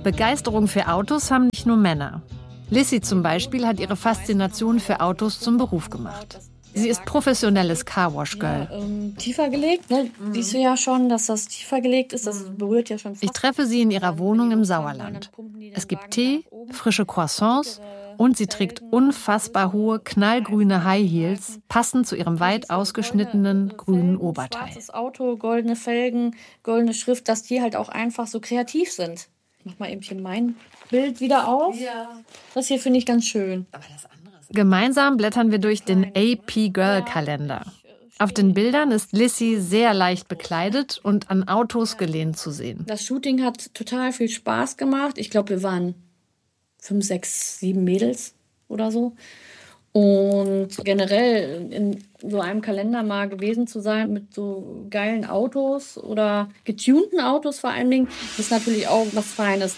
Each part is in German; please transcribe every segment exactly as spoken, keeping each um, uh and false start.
Begeisterung für Autos haben nicht nur Männer. Lissy zum Beispiel hat ihre Faszination für Autos zum Beruf gemacht. Sie ist professionelles Carwash-Girl. Ja, ähm, tiefer gelegt, ne? Mhm. Siehst du ja schon, dass das tiefer gelegt ist. Das berührt ja schon fast. Ich treffe sie in ihrer Wohnung im Sauerland. Es gibt Tee, frische Croissants und sie trägt unfassbar hohe, knallgrüne High Heels, passend zu ihrem weit ausgeschnittenen grünen Oberteil. Schwarzes Auto, goldene Felgen, goldene Schrift, dass die halt auch einfach so kreativ sind. Ich mach mal eben hier mein Bild wieder auf. Ja. Das hier finde ich ganz schön. Aber das andere ist Gemeinsam blättern wir durch den A P Girl Kalender. Auf den Bildern ist Lissy sehr leicht bekleidet und an Autos gelehnt zu sehen. Das Shooting hat total viel Spaß gemacht. Ich glaube, wir waren fünf, sechs, sieben Mädels oder so. Und generell in so einem Kalender mal gewesen zu sein mit so geilen Autos oder getunten Autos vor allen Dingen, ist natürlich auch was Feines.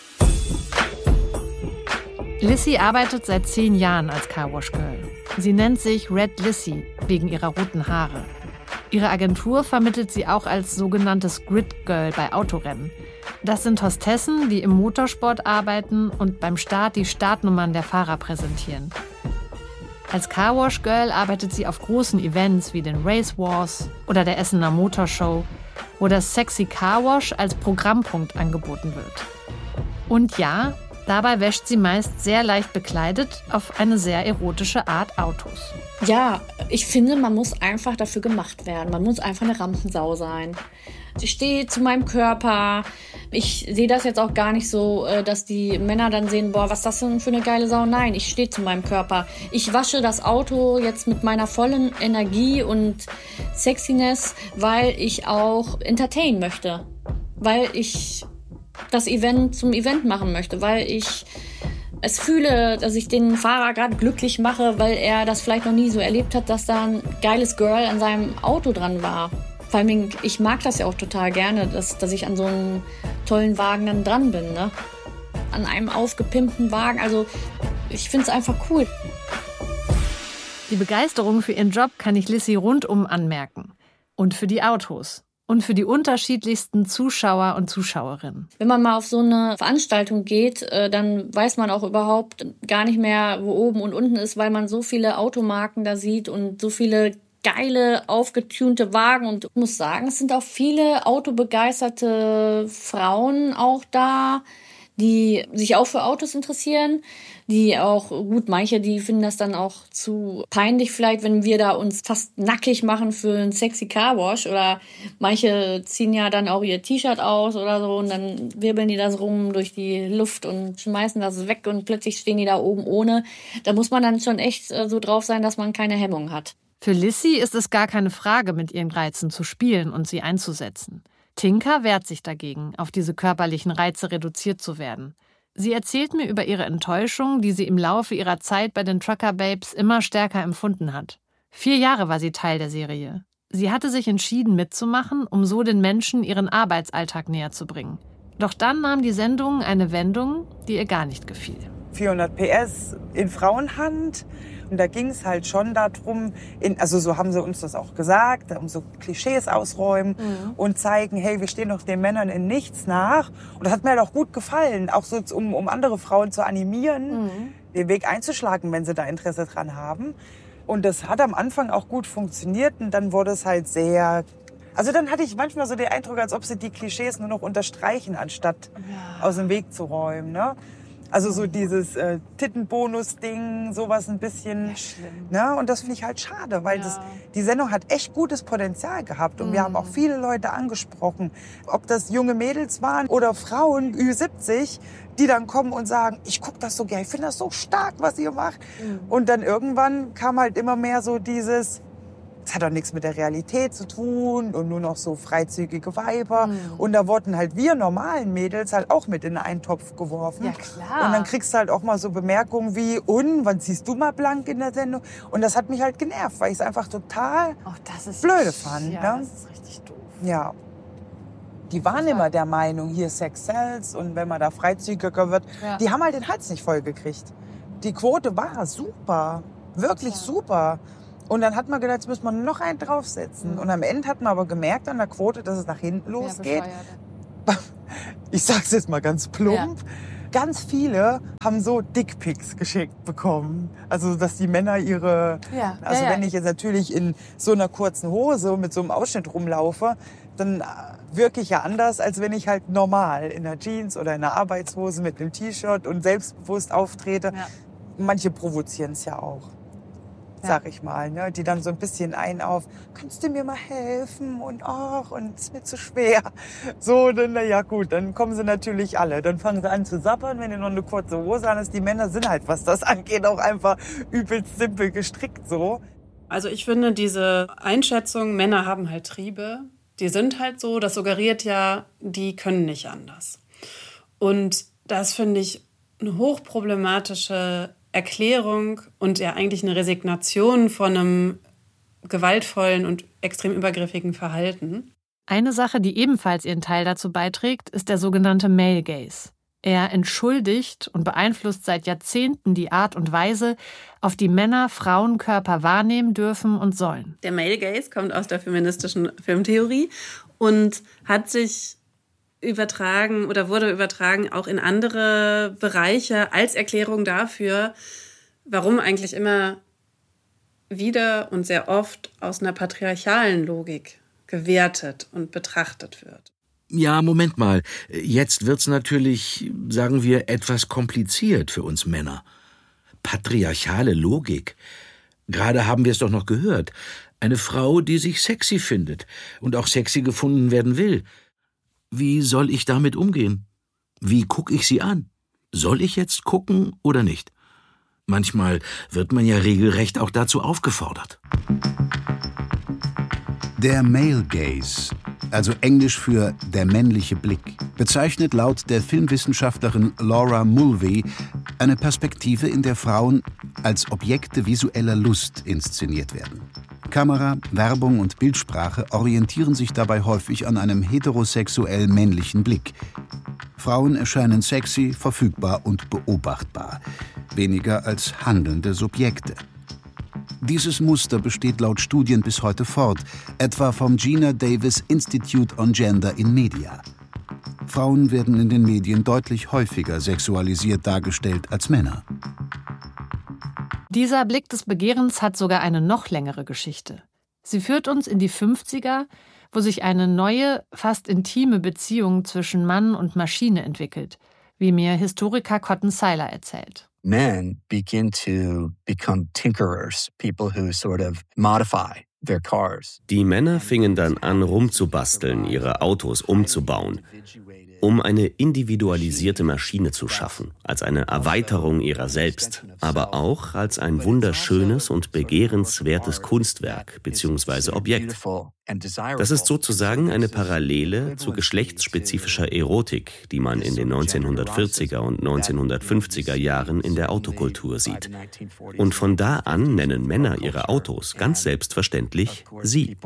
Lissy arbeitet seit zehn Jahren als Carwash Girl. Sie nennt sich Red Lissy wegen ihrer roten Haare. Ihre Agentur vermittelt sie auch als sogenanntes Grid Girl bei Autorennen. Das sind Hostessen, die im Motorsport arbeiten und beim Start die Startnummern der Fahrer präsentieren. Als Carwash Girl arbeitet sie auf großen Events wie den Race Wars oder der Essener Motorshow, wo das Sexy Carwash als Programmpunkt angeboten wird. Und ja, dabei wäscht sie meist sehr leicht bekleidet auf eine sehr erotische Art Autos. Ja, ich finde, man muss einfach dafür gemacht werden. Man muss einfach eine Rampensau sein. Ich stehe zu meinem Körper. Ich sehe das jetzt auch gar nicht so, dass die Männer dann sehen, boah, was ist das denn für eine geile Sau? Nein, ich stehe zu meinem Körper. Ich wasche das Auto jetzt mit meiner vollen Energie und Sexiness, weil ich auch entertainen möchte. Weil ich das Event zum Event machen möchte, weil ich es fühle, dass ich den Fahrer gerade glücklich mache, weil er das vielleicht noch nie so erlebt hat, dass da ein geiles Girl an seinem Auto dran war. Vor allem, ich mag das ja auch total gerne, dass, dass ich an so einem tollen Wagen dann dran bin, ne? An einem aufgepimpten Wagen. Also ich finde es einfach cool. Die Begeisterung für ihren Job kann ich Lissy rundum anmerken. Und für die Autos. Und für die unterschiedlichsten Zuschauer und Zuschauerinnen. Wenn man mal auf so eine Veranstaltung geht, dann weiß man auch überhaupt gar nicht mehr, wo oben und unten ist, weil man so viele Automarken da sieht und so viele geile, aufgetunte Wagen. Und ich muss sagen, es sind auch viele autobegeisterte Frauen auch da, die sich auch für Autos interessieren, die auch, gut, manche, die finden das dann auch zu peinlich vielleicht, wenn wir da uns fast nackig machen für einen sexy Carwash, oder manche ziehen ja dann auch ihr T-Shirt aus oder so und dann wirbeln die das rum durch die Luft und schmeißen das weg und plötzlich stehen die da oben ohne. Da muss man dann schon echt so drauf sein, dass man keine Hemmung hat. Für Lissy ist es gar keine Frage, mit ihren Reizen zu spielen und sie einzusetzen. Tinka wehrt sich dagegen, auf diese körperlichen Reize reduziert zu werden. Sie erzählt mir über ihre Enttäuschung, die sie im Laufe ihrer Zeit bei den Trucker Babes immer stärker empfunden hat. Vier Jahre war sie Teil der Serie. Sie hatte sich entschieden mitzumachen, um so den Menschen ihren Arbeitsalltag näher zu bringen. Doch dann nahm die Sendung eine Wendung, die ihr gar nicht gefiel. vierhundert P S in Frauenhand. Und da ging es halt schon darum, in, also so haben sie uns das auch gesagt, um so Klischees ausräumen mhm. und zeigen, hey, wir stehen doch den Männern in nichts nach. Und das hat mir halt auch gut gefallen, auch so um, um andere Frauen zu animieren, mhm. den Weg einzuschlagen, wenn sie da Interesse dran haben. Und das hat am Anfang auch gut funktioniert und dann wurde es halt sehr... Also dann hatte ich manchmal so den Eindruck, als ob sie die Klischees nur noch unterstreichen, anstatt ja. aus dem Weg zu räumen, ne? Also so dieses äh, Tittenbonus-Ding, sowas ein bisschen. Ja, ne? Und das finde ich halt schade, weil ja. das, die Sendung hat echt gutes Potenzial gehabt. Und mm. wir haben auch viele Leute angesprochen, ob das junge Mädels waren oder Frauen, Ü siebzig, die dann kommen und sagen, ich gucke das so gerne, ich finde das so stark, was ihr macht. Mm. Und dann irgendwann kam halt immer mehr so dieses... Das hat doch nichts mit der Realität zu tun und nur noch so freizügige Weiber. Mhm. Und da wurden halt wir normalen Mädels halt auch mit in einen Topf geworfen. Ja, klar. Und dann kriegst du halt auch mal so Bemerkungen wie, und, wann ziehst du mal blank in der Sendung? Und das hat mich halt genervt, weil ich es einfach total oh, das ist blöde fand. Ja, ja, das ist richtig doof. Ja. Die waren immer der Meinung, hier Sex sells und wenn man da freizügiger wird, ja. die haben halt den Hals nicht voll gekriegt. Die Quote war super, wirklich ja. super. Und dann hat man gedacht, jetzt muss man noch einen draufsetzen. Mhm. Und am Ende hat man aber gemerkt an der Quote, dass es nach hinten losgeht. Ja, ich sag's jetzt mal ganz plump, ja. Ganz viele haben so Dickpics geschickt bekommen. Also, dass die Männer ihre... Ja. Also, ja, ja. wenn ich jetzt natürlich in so einer kurzen Hose mit so einem Ausschnitt rumlaufe, dann wirke ich ja anders, als wenn ich halt normal in einer Jeans oder in einer Arbeitshose mit einem T-Shirt und selbstbewusst auftrete. Ja. Manche provozieren es ja auch, ja. Sag ich mal. Ne? Die dann so ein bisschen ein auf, kannst du mir mal helfen? Und ach, und es ist mir zu schwer. So, dann, na ja gut, dann kommen sie natürlich alle. Dann fangen sie an zu sappern, wenn ihr noch eine kurze Hose an ist. Die Männer sind halt, was das angeht, auch einfach übelst simpel gestrickt so. Also ich finde diese Einschätzung, Männer haben halt Triebe, die sind halt so, das suggeriert ja, die können nicht anders. Und das finde ich eine hochproblematische Erklärung und ja eigentlich eine Resignation von einem gewaltvollen und extrem übergriffigen Verhalten. Eine Sache, die ebenfalls ihren Teil dazu beiträgt, ist der sogenannte Male Gaze. Er entschuldigt und beeinflusst seit Jahrzehnten die Art und Weise, auf die Männer Frauenkörper wahrnehmen dürfen und sollen. Der Male Gaze kommt aus der feministischen Filmtheorie und hat sich übertragen oder wurde übertragen auch in andere Bereiche als Erklärung dafür, warum eigentlich immer wieder und sehr oft aus einer patriarchalen Logik gewertet und betrachtet wird. Ja, Moment mal. Jetzt wird's natürlich, sagen wir, etwas kompliziert für uns Männer. Patriarchale Logik. Gerade haben wir es doch noch gehört. Eine Frau, die sich sexy findet und auch sexy gefunden werden will. Wie soll ich damit umgehen? Wie gucke ich sie an? Soll ich jetzt gucken oder nicht? Manchmal wird man ja regelrecht auch dazu aufgefordert. Der Male Gaze, also Englisch für der männliche Blick, bezeichnet laut der Filmwissenschaftlerin Laura Mulvey eine Perspektive, in der Frauen als Objekte visueller Lust inszeniert werden. Kamera, Werbung und Bildsprache orientieren sich dabei häufig an einem heterosexuell männlichen Blick. Frauen erscheinen sexy, verfügbar und beobachtbar, weniger als handelnde Subjekte. Dieses Muster besteht laut Studien bis heute fort, etwa vom Gina Davis Institute on Gender in Media. Frauen werden in den Medien deutlich häufiger sexualisiert dargestellt als Männer. Dieser Blick des Begehrens hat sogar eine noch längere Geschichte. Sie führt uns in die fünfziger, wo sich eine neue, fast intime Beziehung zwischen Mann und Maschine entwickelt, wie mir Historiker Cotton Seiler erzählt. Men begin to become tinkerers, people who sort of modify their cars. Die Männer fingen dann an, rumzubasteln, ihre Autos umzubauen, um eine individualisierte Maschine zu schaffen, als eine Erweiterung ihrer selbst, aber auch als ein wunderschönes und begehrenswertes Kunstwerk bzw. Objekt. Das ist sozusagen eine Parallele zu geschlechtsspezifischer Erotik, die man in den neunzehnhundertvierziger und neunzehnhundertfünfziger Jahren in der Autokultur sieht. Und von da an nennen Männer ihre Autos ganz selbstverständlich sie.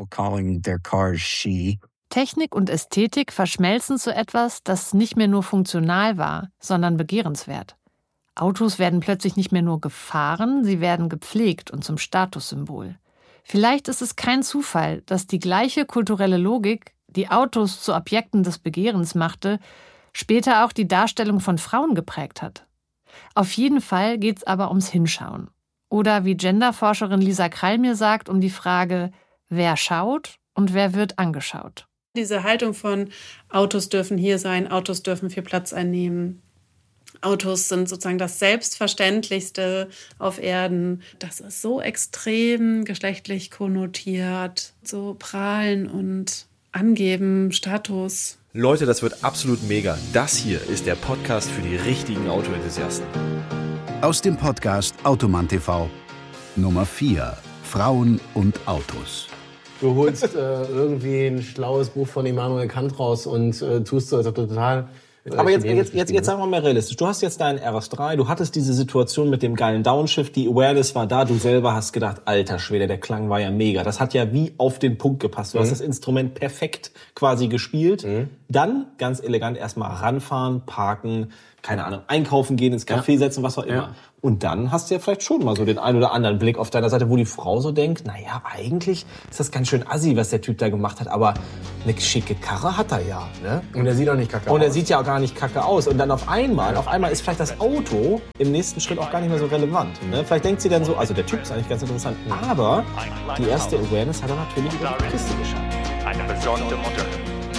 Technik und Ästhetik verschmelzen zu etwas, das nicht mehr nur funktional war, sondern begehrenswert. Autos werden plötzlich nicht mehr nur gefahren, sie werden gepflegt und zum Statussymbol. Vielleicht ist es kein Zufall, dass die gleiche kulturelle Logik, die Autos zu Objekten des Begehrens machte, später auch die Darstellung von Frauen geprägt hat. Auf jeden Fall geht's aber ums Hinschauen. Oder wie Genderforscherin Lisa Krall mir sagt, um die Frage, wer schaut und wer wird angeschaut. Diese Haltung von Autos dürfen hier sein, Autos dürfen viel Platz einnehmen. Autos sind sozusagen das Selbstverständlichste auf Erden. Das ist so extrem geschlechtlich konnotiert, so prahlen und angeben, Status. Leute, das wird absolut mega. Das hier ist der Podcast für die richtigen Autoenthusiasten. Aus dem Podcast Automann T V Nummer vier, Frauen und Autos. Du holst äh, irgendwie ein schlaues Buch von Immanuel Kant raus und äh, tust so, als ob du total... Äh, Aber jetzt, jetzt, jetzt, jetzt sagen wir mal realistisch. Du hast jetzt deinen R S drei, du hattest diese Situation mit dem geilen Downshift, die Awareness war da, du selber hast gedacht, alter Schwede, der Klang war ja mega. Das hat ja wie auf den Punkt gepasst. Du mhm. hast das Instrument perfekt quasi gespielt. Mhm. Dann ganz elegant erstmal ranfahren, parken, keine Ahnung, einkaufen gehen, ins Café ja. setzen, was auch immer. Ja. Und dann hast du ja vielleicht schon mal so den einen oder anderen Blick auf deiner Seite, wo die Frau so denkt, naja, eigentlich ist das ganz schön assi, was der Typ da gemacht hat, aber eine schicke Karre hat er ja. Ne? Und er sieht auch nicht kacke aus. Und er sieht ja auch gar nicht kacke aus. Und dann auf einmal, auf einmal ist vielleicht das Auto im nächsten Schritt auch gar nicht mehr so relevant. Ne? Vielleicht denkt sie dann so, also der Typ ist eigentlich ganz interessant, aber die erste Awareness hat er natürlich über die Kiste geschafft. Eine besondere Mutter.